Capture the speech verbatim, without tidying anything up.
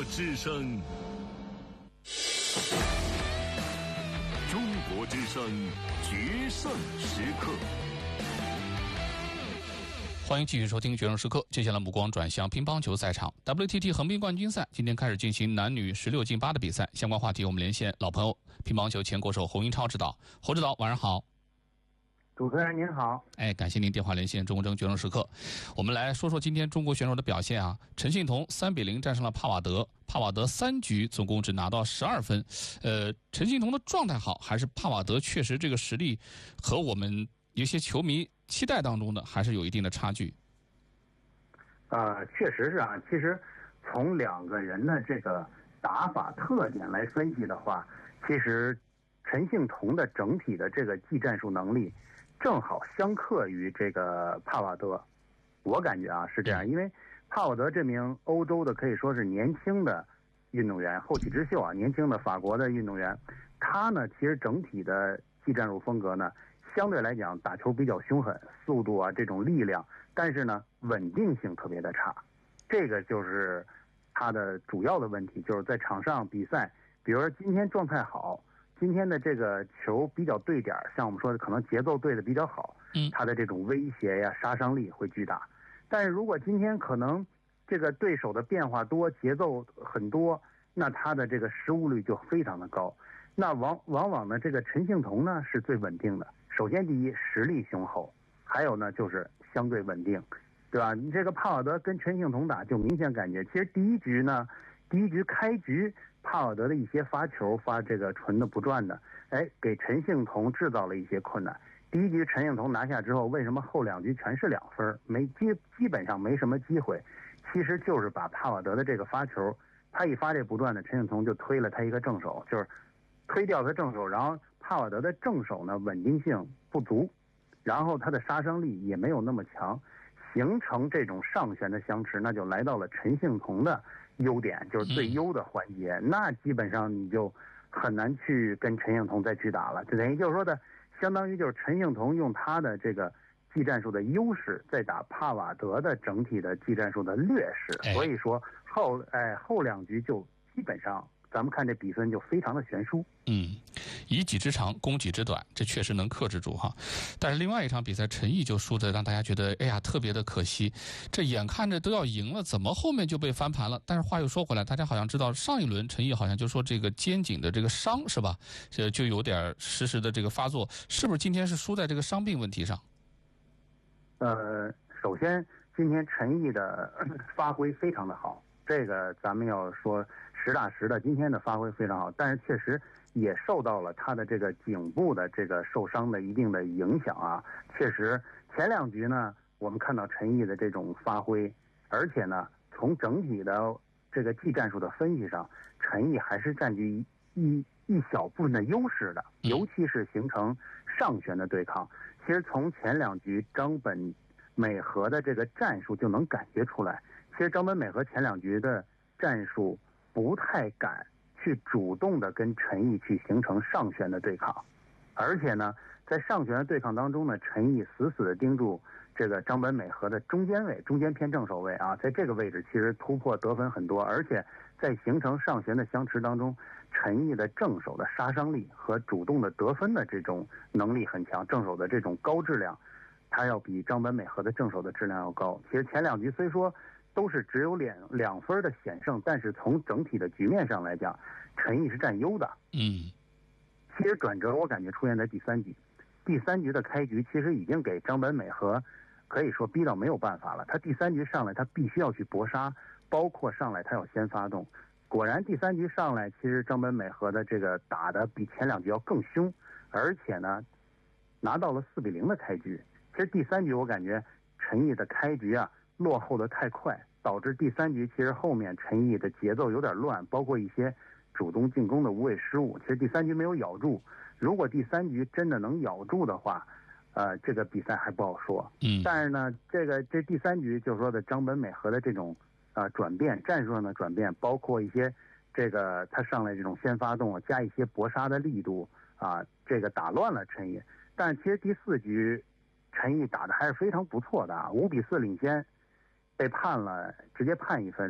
之声，中国之声决胜时刻。 欢迎继续收听《决胜时刻》。接下来目光转向乒乓球赛场 ，W T T 横滨冠军赛今天开始进行男女十六进八的比赛。相关话题我们连线老朋友，乒乓球前国手侯英超指导。侯指导，晚上好。 主持人您好， 哎，感谢您电话连线中国争决胜时刻。我们来说说今天中国选手的表现啊。陈幸同三比零战胜了帕瓦德，帕瓦德三局总共只拿到十二分。呃，陈幸同的状态好，还是帕瓦德确实这个实力和我们有些球迷期待当中的还是有一定的差距？ 呃，确实是啊。其实从两个人的这个打法特点来分析的话，其实陈幸同的整体的这个技战术能力正好相克于这个帕瓦德。我感觉啊是这样，因为帕瓦德这名欧洲的可以说是年轻的运动员，后起之秀啊，年轻的法国的运动员，他呢其实整体的技战术风格呢相对来讲打球比较凶狠，速度啊这种力量，但是呢稳定性特别的差，这个就是他的主要的问题，就是在场上比赛，比如说今天状态好，今天的这个球比较对点，像我们说的可能节奏对的比较好， 嗯， 他的这种威胁呀杀伤力会巨大。但是如果今天可能这个对手的变化多，节奏很多，那他的这个失误率就非常的高。那往往往呢这个陈幸同呢是最稳定的，首先第一实力雄厚，还有呢就是相对稳定，对吧？你这个帕瓦德跟陈幸同打就明显感觉，其实第一局呢第一局开局帕瓦德的一些发球发这个纯的不转的，哎，给陈幸同制造了一些困难。第一局陈幸同拿下之后，为什么后两局全是两分，没基基本上没什么机会？其实就是把帕瓦德的这个发球，他一发这不转的，陈幸同就推了他一个正手，就是推掉他正手，然后帕瓦德的正手呢稳定性不足，然后他的杀伤力也没有那么强，形成这种上旋的相持，那就来到了陈幸同的优点，就是最优的环节，那基本上你就很难去跟陈幸同再去打了，就等于就是说的相当于就是陈幸同用他的这个技战术的优势在打帕瓦德的整体的技战术的劣势，所以说后哎后两局就基本上咱们看这比分就非常的悬殊。 嗯，以己之长攻己之短，这确实能克制住哈。但是另外一场比赛陈毅就输的让大家觉得哎呀特别的可惜，这眼看着都要赢了，怎么后面就被翻盘了？但是话又说回来，大家好像知道上一轮陈毅好像就说这个肩颈的这个伤是吧，这就有点实时的这个发作，是不是今天是输在这个伤病问题上？ 呃，首先今天陈毅的发挥非常的好，这个咱们要说实打实的，今天的发挥非常好，但是确实也受到了他的这个颈部的这个受伤的一定的影响啊。确实前两局呢我们看到陈毅的这种发挥，而且呢从整体的这个技战术的分析上，陈毅还是占据一一小部分的优势的，尤其是形成上旋的对抗。其实从前两局张本美和的这个战术就能感觉出来，其实张本美和前两局的战术不太敢去主动的跟陈毅去形成上旋的对抗，而且呢在上旋的对抗当中呢，陈毅死死的盯住这个张本美和的中间位，中间偏正手位啊，在这个位置其实突破得分很多，而且在形成上旋的相持当中，陈毅的正手的杀伤力和主动的得分的这种能力很强，正手的这种高质量他要比张本美和的正手的质量要高。其实前两局虽说都是只有两两分的险胜，但是从整体的局面上来讲，陈毅是占优的。 嗯， 其实转折我感觉出现在第三局，第三局的开局其实已经给张本美和可以说逼到没有办法了。他第三局上来他必须要去搏杀，包括上来他要先发动。果然第三局上来，其实张本美和的这个打的比前两局要更凶，而且呢拿到了四比零的开局。其实第三局我感觉陈毅的开局啊落后的太快，导致第三局其实后面陈毅的节奏有点乱，包括一些主动进攻的无谓失误。其实第三局没有咬住，如果第三局真的能咬住的话，呃，这个比赛还不好说。 嗯， 但是呢，这个这第三局就是说的张本美和的这种啊、呃、转变，战术上的转变，包括一些这个他上来这种先发动加一些搏杀的力度啊，这个打乱了陈毅。但是其实第四局陈毅打的还是非常不错的啊，五比四领先，被判了直接判一分。